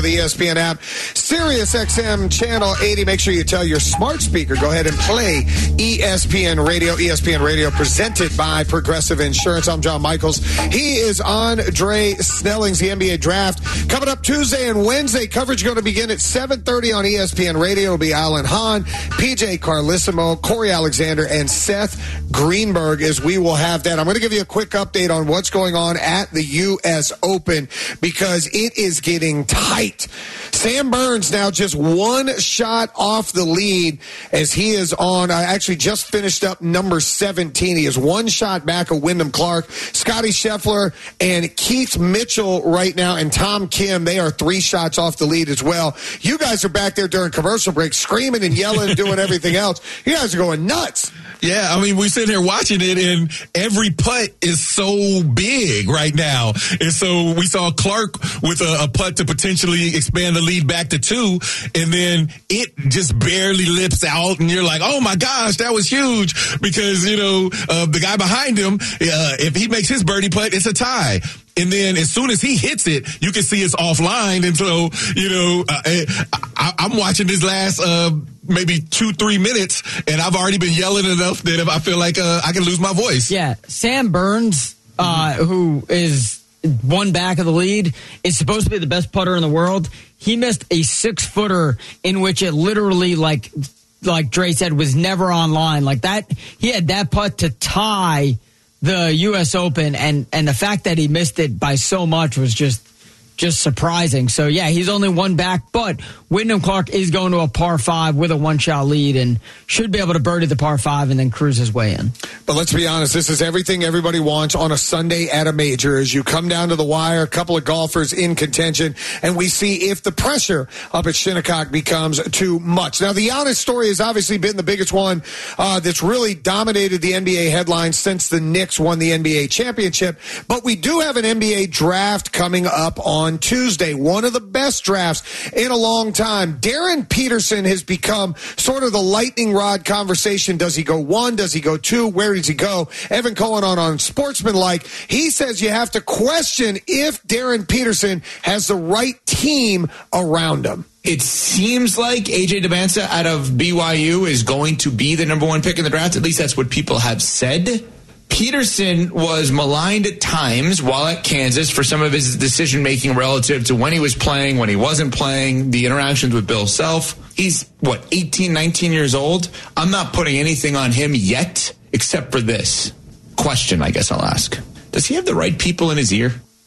the ESPN app, Sirius XM Channel 80. Make sure you tell your smart speaker, go ahead and play ESPN Radio. ESPN Radio presented by Progressive Insurance. I'm John Michaels. He is Andre Snelling's the NBA Draft. Coming up Tuesday and Wednesday, coverage going to begin at 7:30 on ESPN Radio. It'll be Alan Hahn, PJ Carlissimo, Corey Alexander, and Seth Greenberg as we will have that. I'm going to give you a quick update on what's going on at the U.S. Open because it is getting tight. Sam Burns now just one shot off the lead as he is on, actually just finished up number 17. He is one shot back of Wyndham Clark. Scotty Scheffler and Keith Mitchell right now and Tom Kim, they are 3 shots off the lead as well. You guys are back there during commercial break screaming and yelling, doing everything else. You guys are going nuts. Yeah, I mean, we sit here watching it, and every putt is so big right now. And so we saw Clark with a putt to potentially expand the lead back to 2, and then it just barely lips out, and you're like, oh, my gosh, that was huge because, the guy behind him, if he makes his birdie putt, it's a tie. And then as soon as he hits it, you can see it's offline. And so, I'm watching this last maybe 2-3 minutes, and I've already been yelling enough that I feel like I can lose my voice. Yeah, Sam Burns, who is one back of the lead, is supposed to be the best putter in the world. He missed a 6-footer in which it literally, like Dre said, was never online. Like that, he had that putt to tie the U.S. Open, and the fact that he missed it by so much was just surprising. So, yeah, he's only one back, but Wyndham Clark is going to a par 5 with a 1-shot lead and should be able to birdie the par 5 and then cruise his way in. But let's be honest, this is everything everybody wants on a Sunday at a major as you come down to the wire, a couple of golfers in contention, and we see if the pressure up at Shinnecock becomes too much. Now, the Giannis story has obviously been the biggest one that's really dominated the NBA headlines since the Knicks won the NBA championship, but we do have an NBA draft coming up on Tuesday, one of the best drafts in a long time. Darren Peterson has become sort of the lightning rod conversation. Does he go 1? Does he go 2? Where does he go? Evan Cohen on Sportsmanlike, he says you have to question if Darren Peterson has the right team around him. It seems like A.J. Demancia out of BYU is going to be the number 1 pick in the draft. At least that's what people have said. Peterson was maligned at times while at Kansas for some of his decision-making relative to when he was playing, when he wasn't playing, the interactions with Bill Self. He's, 18, 19 years old? I'm not putting anything on him yet, except for this question, I guess I'll ask. Does he have the right people in his ear?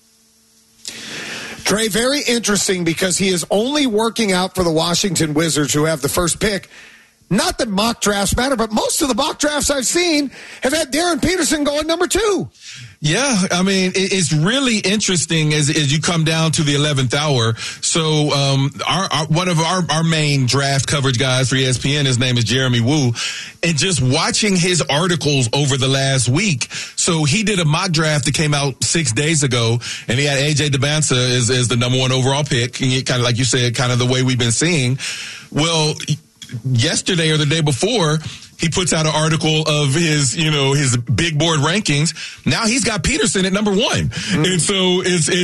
Trey, very interesting because he is only working out for the Washington Wizards, who have the first pick. Not that mock drafts matter, but most of the mock drafts I've seen have had Darren Peterson going number 2. Yeah, I mean, it's really interesting as you come down to the 11th hour. So one of our main draft coverage guys for ESPN, his name is Jeremy Wu, and just watching his articles over the last week. So he did a mock draft that came out 6 days ago, and he had A.J. Demancia as the number 1 overall pick, and kind of like you said, kind of the way we've been seeing. Well, yesterday or the day before, he puts out an article of his big board rankings. Now he's got Peterson at number 1. And so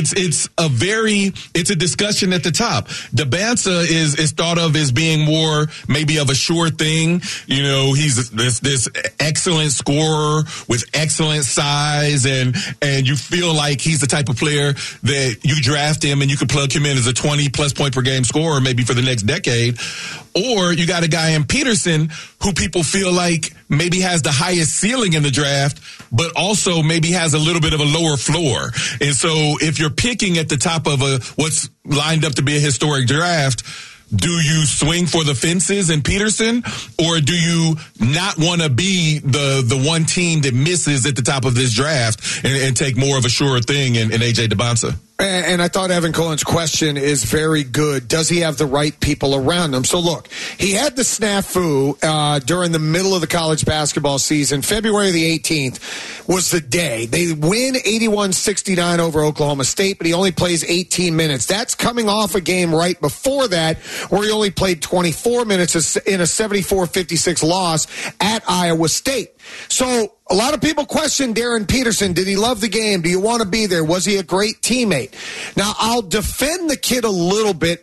it's a discussion at the top. Demancia is thought of as being more maybe of a sure thing. He's this excellent scorer with excellent size and you feel like he's the type of player that you draft him and you can plug him in as a 20+ point per game scorer maybe for the next decade. Or you got a guy in Peterson who people feel like maybe has the highest ceiling in the draft, but also maybe has a little bit of a lower floor. And so if you're picking at the top of what's lined up to be a historic draft, do you swing for the fences in Peterson, or do you not want to be the one team that misses at the top of this draft and take more of a sure thing in A.J. Demancia? And I thought Evan Cohen's question is very good. Does he have the right people around him? So, look, he had the snafu during the middle of the college basketball season. February the 18th was the day. They win 81-69 over Oklahoma State, but he only plays 18 minutes. That's coming off a game right before that where he only played 24 minutes in a 74-56 loss at Iowa State. So a lot of people question Darren Peterson. Did he love the game? Do you want to be there? Was he a great teammate? Now, I'll defend the kid a little bit